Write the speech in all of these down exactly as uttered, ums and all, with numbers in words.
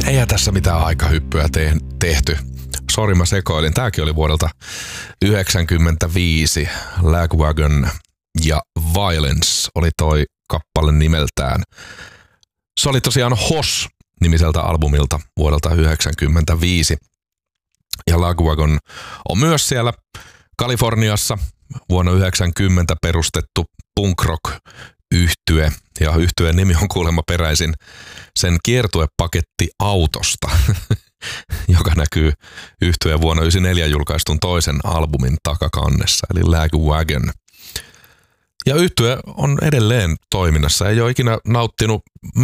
Eihän tässä mitään aikahyppyä te- tehty. Sori, mä sekoilin. Tääkin oli vuodelta yhdeksänkymmentäviisi. Lagwagon ja Violence oli toi kappale nimeltään. Se oli tosiaan Hoss-nimiseltä albumilta vuodelta yhdeksänkymmentäviisi. Ja Lagwagon on myös siellä Kaliforniassa vuonna yhdeksänkymmentä perustettu punk rock yhtye. Ja yhtyeen nimi on kuulemma peräisin sen kiertuepaketti autosta, joka näkyy yhtyeen vuonna yhdeksänkymmentäneljä julkaistun toisen albumin takakannessa, eli Lagwagon. Ja yhtye on edelleen toiminnassa. Ei ole ikinä nauttinut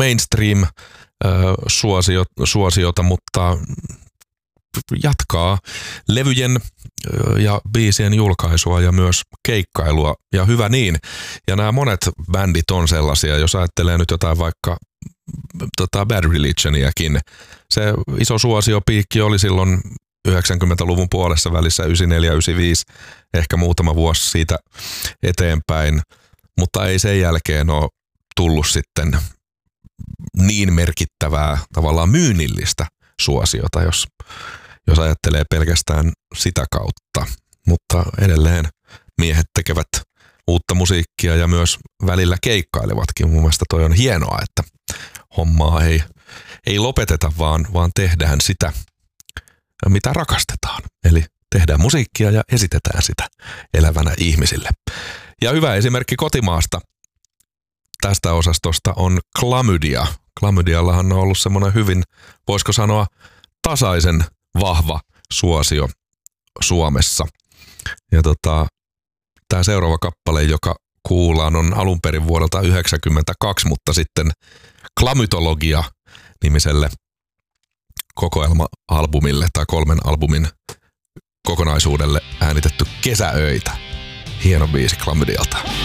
mainstream-suosiota, mutta jatkaa levyjen ja biisien julkaisua ja myös keikkailua, ja hyvä niin. Ja nämä monet bändit on sellaisia, jos ajattelee nyt jotain vaikka tota Bad Religioniakin. Se iso suosiopiikki oli silloin yhdeksänkymmentäluvun puolessa välissä, yhdeksänkymmentäneljä yhdeksänkymmentäviisi, ehkä muutama vuosi siitä eteenpäin, mutta ei sen jälkeen ole tullut sitten niin merkittävää tavallaan myynnillistä suosiota, jos jos ajattelee pelkästään sitä kautta. Mutta edelleen miehet tekevät uutta musiikkia ja myös välillä keikkailevatkin. Mun mielestä toi on hienoa, että hommaa ei, ei lopeteta, vaan, vaan tehdään sitä, mitä rakastetaan. Eli tehdään musiikkia ja esitetään sitä elävänä ihmisille. Ja hyvä esimerkki kotimaasta tästä osastosta on Klamydia. Klamydiallahan on ollut semmoinen hyvin, voisiko sanoa, tasaisen vahva suosio Suomessa. Ja tota, tämä seuraava kappale, joka kuullaan, on alun perin vuodelta yhdeksänkymmentäkaksi, mutta sitten Klamytologia-nimiselle kokoelma-albumille tai kolmen albumin kokonaisuudelle äänitetty Kesäöitä. Hieno biisi Klamydialta.